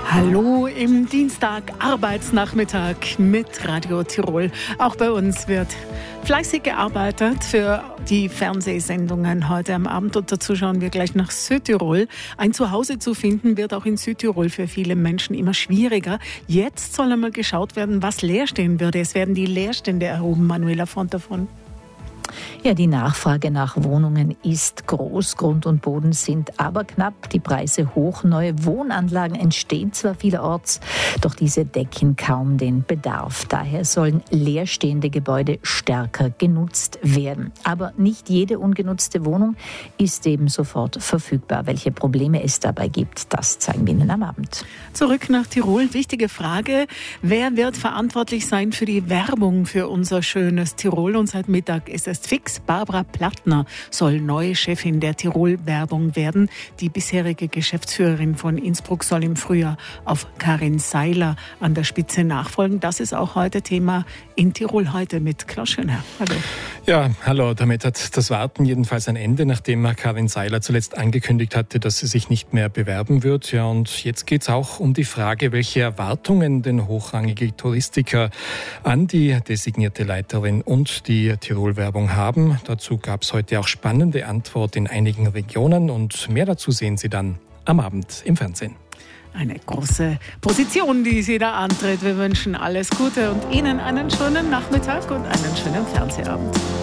Hallo im Dienstag-Arbeitsnachmittag mit Radio Tirol. Auch bei uns wird fleißig gearbeitet für die Fernsehsendungen heute am Abend. Und dazu schauen wir gleich nach Südtirol. Ein Zuhause zu finden wird auch in Südtirol für viele Menschen immer schwieriger. Jetzt soll einmal geschaut werden, was leer stehen würde. Es werden die Leerstände erhoben. Manuela Font davon. Ja, die Nachfrage nach Wohnungen ist groß. Grund und Boden sind aber knapp, die Preise hoch. Neue Wohnanlagen entstehen zwar vielerorts, doch diese decken kaum den Bedarf. Daher sollen leerstehende Gebäude stärker genutzt werden. Aber nicht jede ungenutzte Wohnung ist eben sofort verfügbar. Welche Probleme es dabei gibt, das zeigen wir Ihnen am Abend. Zurück nach Tirol. Wichtige Frage. Wer wird verantwortlich sein für die Werbung für unser schönes Tirol? Und seit Mittag ist es fix. Barbara Plattner soll neue Chefin der Tirol-Werbung werden. Die bisherige Geschäftsführerin von Innsbruck soll im Frühjahr auf Karin Seiler an der Spitze nachfolgen. Das ist auch heute Thema in Tirol heute mit Klaus Schönherr. Hallo. Ja, hallo. Damit hat das Warten jedenfalls ein Ende, nachdem Karin Seiler zuletzt angekündigt hatte, dass sie sich nicht mehr bewerben wird. Ja, und jetzt geht es auch um die Frage, welche Erwartungen denn hochrangige Touristiker an die designierte Leiterin und die Tirol-Werbung haben. Dazu gab es heute auch spannende Antworten in einigen Regionen und mehr dazu sehen Sie dann am Abend im Fernsehen. Eine große Position, die sie da antritt. Wir wünschen alles Gute und Ihnen einen schönen Nachmittag und einen schönen Fernsehabend.